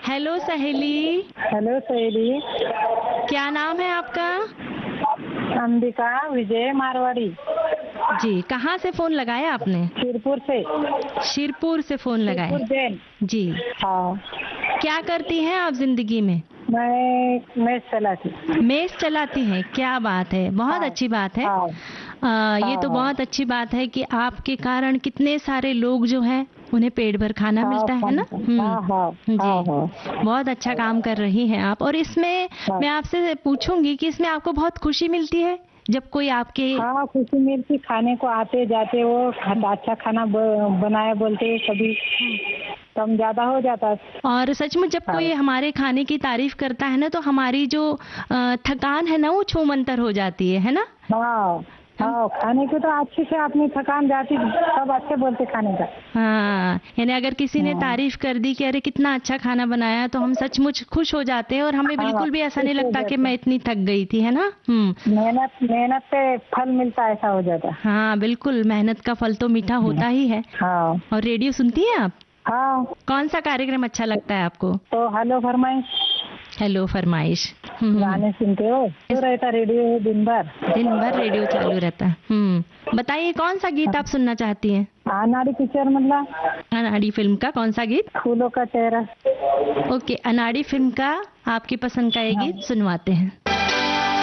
Hello सहेली। Hello सहेली। क्या नाम है आपका? अंबिका विजय मारवाड़ी। जी, कहाँ से फोन लगाया आपने? शिरपुर से। शिरपुर से फोन लगाया। शिरपुर जैन। जी। हाँ। क्या करती हैं आप जिंदगी में? मैं मेस चलाती। मेस चलाती हैं, क्या बात है, बहुत हाँ। अच्छी बात है। हाँ। ये तो हाँ। बहुत अच्छी बात है कि आपके कारण कितने सारे लोग जो हैं उन्हें पेट भर खाना हाँ। मिलता है ना। हाँ। हाँ। जी, हाँ। हाँ। बहुत अच्छा काम कर रही हैं आप। और इसमें हाँ। मैं आपसे पूछूंगी कि इसमें आपको बहुत खुशी मिलती है जब कोई आपके। हाँ, खुशी मिलती, खाने को आते जाते वो अच्छा खाना बनाए बोलते, कभी कम ज्यादा हो जाता है। और सचमुच जब हाँ। कोई हमारे खाने की तारीफ करता है ना तो हमारी जो थकान है ना वो छूमंतर हो जाती है ना। हाँ। हम हाँ, खाने की तो अच्छे से अपनी थकान जाती, सब अच्छे बोलते खाने का। हाँ, यानी अगर किसी ने हाँ। तारीफ कर दी कि अरे कितना अच्छा खाना बनाया तो हम सचमुच खुश हो जाते हैं और हमें हाँ, बिल्कुल भी ऐसा खुश नहीं हो लगता कि जाते। मैं इतनी थक गई थी, है ना। मेहनत मेहनत पे फल मिलता, ऐसा हो जाता। हाँ बिल्कुल, मेहनत का फल तो मीठा होता ही है। हाँ। और रेडियो सुनती हैं आप? हाँ, कौन सा कार्यक्रम अच्छा लगता है आपको? तो हेलो फरमाइश हेलो फरमाइश। गाने सुनते हो तो रहता रेडियो दिन भर। दिन भर रेडियो चालू रहता है। बताइए कौन सा गीत आप सुनना चाहती हैं? अनाड़ी पिक्चर मतलब अनाड़ी फिल्म का कौन सा गीत? फूलों का चेहरा। ओके, अनाड़ी फिल्म का आपकी पसंद का ये हाँ। गीत सुनवाते हैं।